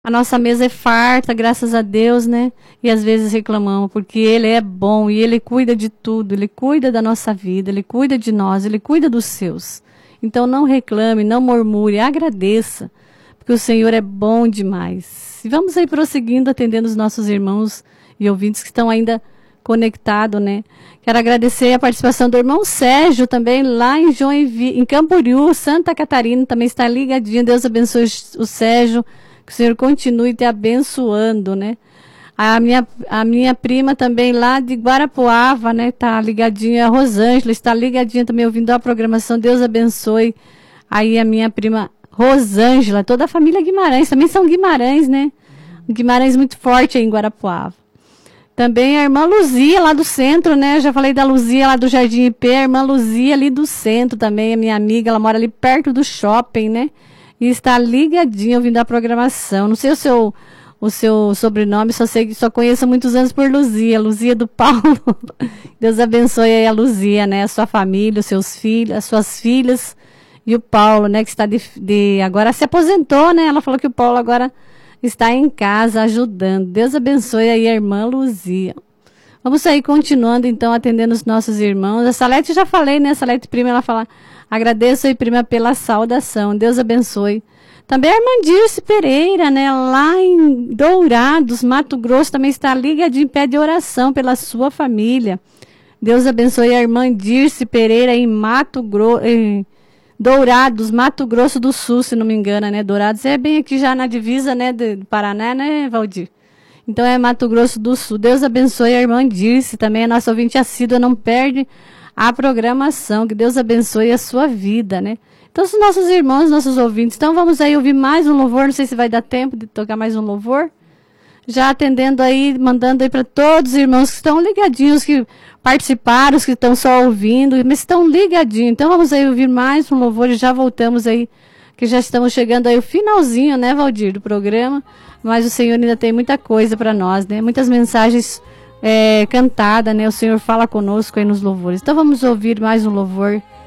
A nossa mesa é farta, graças a Deus, né? E às vezes reclamamos, porque Ele é bom e Ele cuida de tudo. Ele cuida da nossa vida, Ele cuida de nós, Ele cuida dos seus. Então não reclame, não murmure, agradeça, porque o Senhor é bom demais. E vamos aí prosseguindo, atendendo os nossos irmãos e ouvintes que estão ainda conectados, né? Quero agradecer a participação do irmão Sérgio também, lá em Joinville, em Camboriú, Santa Catarina, também está ligadinho. Deus abençoe o Sérgio. Que o Senhor continue te abençoando, né? A minha prima também lá de Guarapuava, né? Tá ligadinha, a Rosângela está ligadinha também ouvindo a programação. Deus abençoe. Aí a minha prima Rosângela, toda a família Guimarães, também são Guimarães, né? Guimarães muito forte aí em Guarapuava. Também a irmã Luzia lá do centro, né? Eu já falei da Luzia lá do Jardim IP, a irmã Luzia ali do centro também, a minha amiga, ela mora ali perto do shopping, né? E está ligadinho ouvindo a programação. Não sei o seu sobrenome, só conheço há muitos anos por Luzia, Luzia do Paulo. Deus abençoe aí a Luzia, né? A sua família, os seus filhos, as suas filhas e o Paulo, né? Que está agora se aposentou, né? Ela falou que o Paulo agora está em casa ajudando. Deus abençoe aí a irmã Luzia. Vamos sair continuando, então, atendendo os nossos irmãos. A Salete já falei, né? A Salete prima, ela fala... Agradeço aí, prima, pela saudação. Deus abençoe. Também a irmã Dirce Pereira, né? Lá em Dourados, Mato Grosso, também está ligadinha em pé de oração pela sua família. Deus abençoe a irmã Dirce Pereira em Dourados, Mato Grosso do Sul, se não me engano, né? Dourados é bem aqui já na divisa, né? Do Paraná, né, Valdir? Então é Mato Grosso do Sul. Deus abençoe a irmã Dirce, também a nossa ouvinte assídua, não perde a programação, que Deus abençoe a sua vida, né? Então, os nossos irmãos, nossos ouvintes, então vamos aí ouvir mais um louvor, não sei se vai dar tempo de tocar mais um louvor, já atendendo aí, mandando aí para todos os irmãos que estão ligadinhos, que participaram, os que estão só ouvindo, mas estão ligadinhos, então vamos aí ouvir mais um louvor e já voltamos aí, que já estamos chegando aí o finalzinho, né, Valdir, do programa, mas o Senhor ainda tem muita coisa para nós, né, muitas mensagens cantada, né? O Senhor fala conosco aí nos louvores. Então vamos ouvir mais um louvor